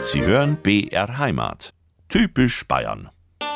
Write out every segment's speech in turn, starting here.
Sie hören BR Heimat. Typisch Bayern.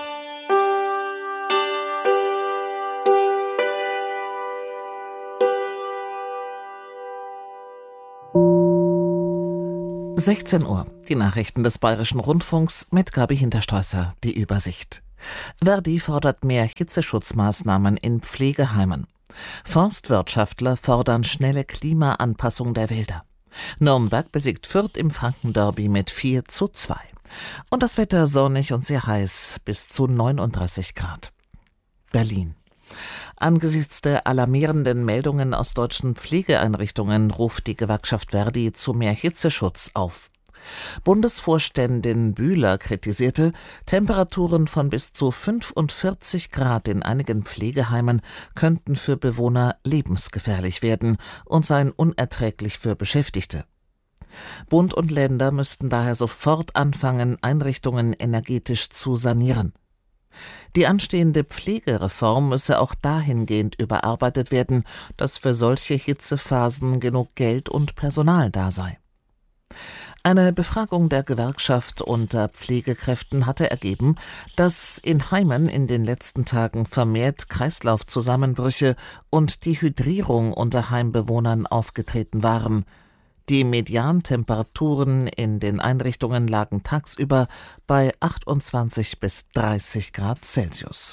(16 Uhr), die Nachrichten des Bayerischen Rundfunks mit Gabi Hinterstoesser, die Übersicht. Verdi fordert mehr Hitzeschutzmaßnahmen in Pflegeheimen. Forstwirtschaftler fordern schnelle Klimaanpassung der Wälder. Nürnberg besiegt Fürth im Frankenderby mit 4:2. Und das Wetter sonnig und sehr heiß, bis zu 39 Grad. Berlin. Angesichts der alarmierenden Meldungen aus deutschen Pflegeeinrichtungen ruft die Gewerkschaft Verdi zu mehr Hitzeschutz auf. Bundesvorständin Bühler kritisierte, Temperaturen von bis zu 45 Grad in einigen Pflegeheimen könnten für Bewohner lebensgefährlich werden und seien unerträglich für Beschäftigte. Bund und Länder müssten daher sofort anfangen, Einrichtungen energetisch zu sanieren. Die anstehende Pflegereform müsse auch dahingehend überarbeitet werden, dass für solche Hitzephasen genug Geld und Personal da sei. Eine Befragung der Gewerkschaft unter Pflegekräften hatte ergeben, dass in Heimen in den letzten Tagen vermehrt Kreislaufzusammenbrüche und Dehydrierung unter Heimbewohnern aufgetreten waren. Die Mediantemperaturen in den Einrichtungen lagen tagsüber bei 28 bis 30 Grad Celsius.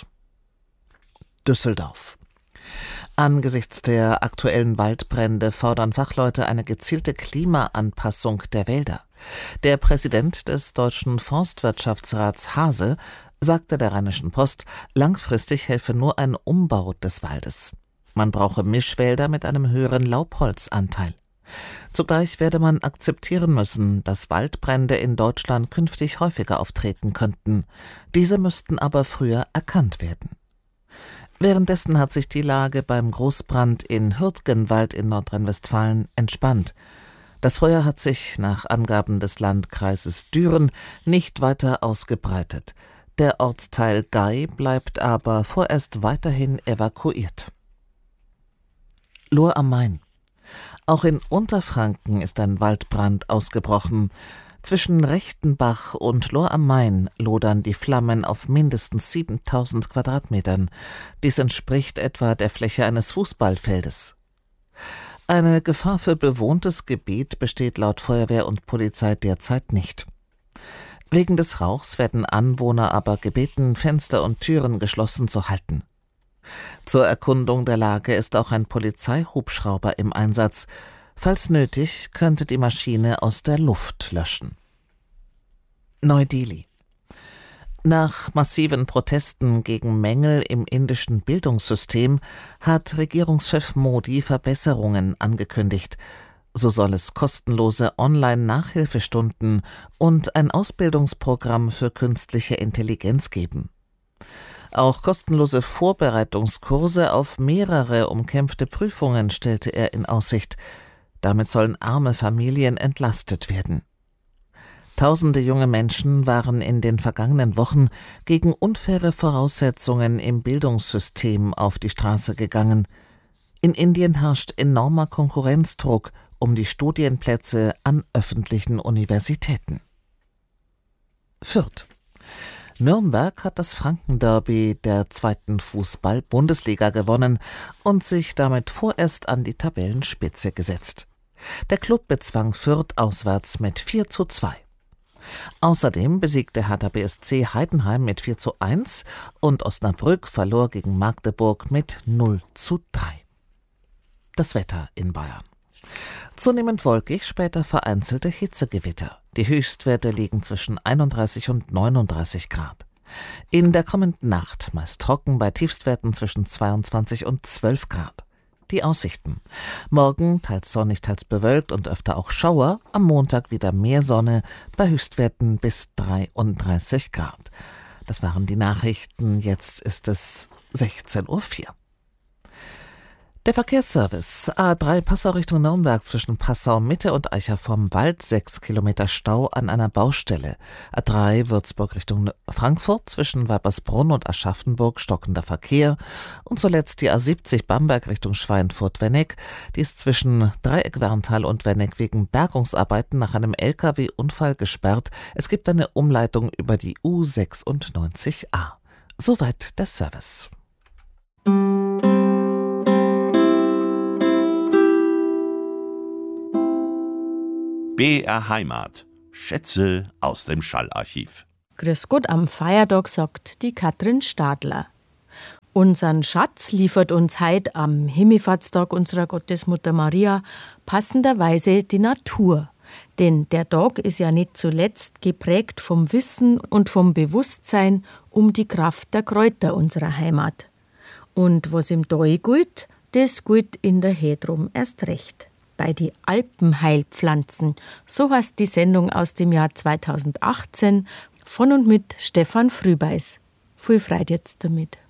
Düsseldorf. Angesichts der aktuellen Waldbrände fordern Fachleute eine gezielte Klimaanpassung der Wälder. Der Präsident des Deutschen Forstwirtschaftsrats Hase sagte der Rheinischen Post, langfristig helfe nur ein Umbau des Waldes. Man brauche Mischwälder mit einem höheren Laubholzanteil. Zugleich werde man akzeptieren müssen, dass Waldbrände in Deutschland künftig häufiger auftreten könnten. Diese müssten aber früher erkannt werden. Währenddessen hat sich die Lage beim Großbrand in Hürtgenwald in Nordrhein-Westfalen entspannt. Das Feuer hat sich nach Angaben des Landkreises Düren nicht weiter ausgebreitet. Der Ortsteil Gay bleibt aber vorerst weiterhin evakuiert. Lohr am Main. Auch in Unterfranken ist ein Waldbrand ausgebrochen. Zwischen Rechtenbach und Lohr am Main lodern die Flammen auf mindestens 7000 Quadratmetern. Dies entspricht etwa der Fläche eines Fußballfeldes. Eine Gefahr für bewohntes Gebiet besteht laut Feuerwehr und Polizei derzeit nicht. Wegen des Rauchs werden Anwohner aber gebeten, Fenster und Türen geschlossen zu halten. Zur Erkundung der Lage ist auch ein Polizeihubschrauber im Einsatz. Falls nötig, könnte die Maschine aus der Luft löschen. Neu-Delhi. Nach massiven Protesten gegen Mängel im indischen Bildungssystem hat Regierungschef Modi Verbesserungen angekündigt. So soll es kostenlose Online-Nachhilfestunden und ein Ausbildungsprogramm für künstliche Intelligenz geben. Auch kostenlose Vorbereitungskurse auf mehrere umkämpfte Prüfungen stellte er in Aussicht. Damit sollen arme Familien entlastet werden. Tausende junge Menschen waren in den vergangenen Wochen gegen unfaire Voraussetzungen im Bildungssystem auf die Straße gegangen. In Indien herrscht enormer Konkurrenzdruck um die Studienplätze an öffentlichen Universitäten. Fürth. Nürnberg hat das Frankenderby der 2. Fußball-Bundesliga gewonnen und sich damit vorerst an die Tabellenspitze gesetzt. Der Klub bezwang Fürth auswärts mit 4:2. Außerdem besiegte Hertha BSC Heidenheim mit 4:1 und Osnabrück verlor gegen Magdeburg mit 0:3. Das Wetter in Bayern. Zunehmend wolkig, später vereinzelte Hitzegewitter. Die Höchstwerte liegen zwischen 31 und 39 Grad. In der kommenden Nacht meist trocken bei Tiefstwerten zwischen 22 und 12 Grad. Die Aussichten. Morgen teils sonnig, teils bewölkt und öfter auch Schauer. Am Montag wieder mehr Sonne bei Höchstwerten bis 33 Grad. Das waren die Nachrichten. Jetzt ist es 16:04 Uhr. Der Verkehrsservice. A3 Passau Richtung Nürnberg zwischen Passau Mitte und Eicher vom Wald, 6 Kilometer Stau an einer Baustelle. A3 Würzburg Richtung Frankfurt zwischen Weipersbrunn und Aschaffenburg, stockender Verkehr. Und zuletzt die A70 Bamberg Richtung Schweinfurt-Wenneck. Die ist zwischen Dreieck-Werntal und Wenneck wegen Bergungsarbeiten nach einem LKW-Unfall gesperrt. Es gibt eine Umleitung über die U96a. Soweit der Service. BR Heimat. Schätze aus dem Schallarchiv. Grüß Gott am Feiertag, sagt die Katrin Stadler. Unseren Schatz liefert uns heut am Himmelfahrtstag unserer Gottesmutter Maria passenderweise die Natur. Denn der Tag ist ja nicht zuletzt geprägt vom Wissen und vom Bewusstsein um die Kraft der Kräuter unserer Heimat. Und was im Tal gut, das gut in der Hedrum erst recht. Bei die Alpenheilpflanzen. So heißt die Sendung aus dem Jahr 2018 von und mit Stefan Frühbeis. Viel Freude jetzt damit.